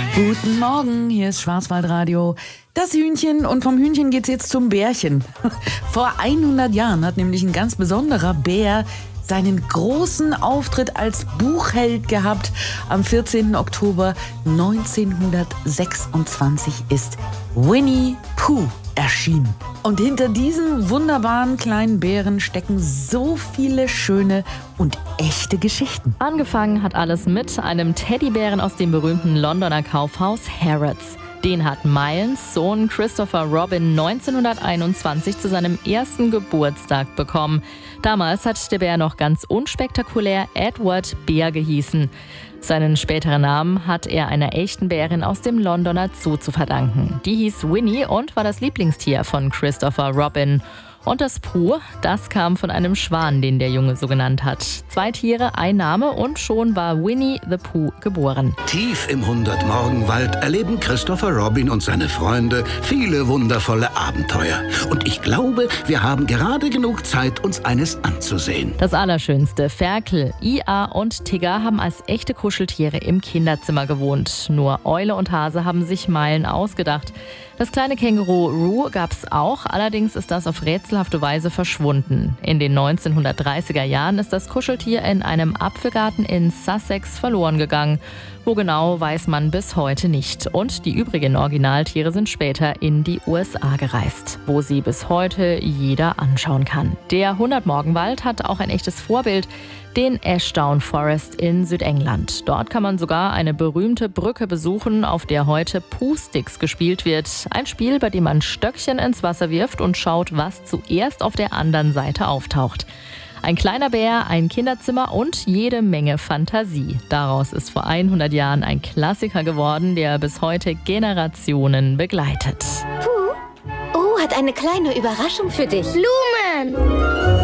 Guten Morgen, hier ist Schwarzwaldradio. Das Hühnchen, und vom Hühnchen geht's jetzt zum Bärchen. Vor 100 Jahren hat nämlich ein ganz besonderer Bär seinen großen Auftritt als Buchheld gehabt. Am 14. Oktober 1926 ist Winnie Pooh erschienen. Und hinter diesem wunderbaren kleinen Bären stecken so viele schöne und echte Geschichten. Angefangen hat alles mit einem Teddybären aus dem berühmten Londoner Kaufhaus Harrods. Den hat Milens Sohn Christopher Robin 1921 zu seinem ersten Geburtstag bekommen. Damals hat der Bär noch ganz unspektakulär Edward Bär gehießen. Seinen späteren Namen hat er einer echten Bärin aus dem Londoner Zoo zu verdanken. Die hieß Winnie und war das Lieblingstier von Christopher Robin. Und das Pooh, das kam von einem Schwan, den der Junge so genannt hat. 2 Tiere, ein Name, und schon war Winnie the Pooh geboren. Tief im 100-Morgenwald erleben Christopher Robin und seine Freunde viele wundervolle Abenteuer. Und ich glaube, wir haben gerade genug Zeit, uns eines anzusehen. Das Allerschönste: Ferkel, Ia und Tigger haben als echte Kuscheltiere im Kinderzimmer gewohnt. Nur Eule und Hase haben sich Meilen ausgedacht. Das kleine Känguru Roo gab's auch, allerdings ist das auf rätselhafte Weise verschwunden. In den 1930er Jahren ist das Kuscheltier in einem Apfelgarten in Sussex verloren gegangen. Wo genau, weiß man bis heute nicht. Und die übrigen Originaltiere sind später in die USA gereist, wo sie bis heute jeder anschauen kann. Der 100-Morgenwald hat auch ein echtes Vorbild: den Ashdown Forest in Südengland. Dort kann man sogar eine berühmte Brücke besuchen, auf der heute Pooh-Sticks gespielt wird. Ein Spiel, bei dem man Stöckchen ins Wasser wirft und schaut, was zuerst auf der anderen Seite auftaucht. Ein kleiner Bär, ein Kinderzimmer und jede Menge Fantasie. Daraus ist vor 100 Jahren ein Klassiker geworden, der bis heute Generationen begleitet. Pooh, hat eine kleine Überraschung für dich. Blumen!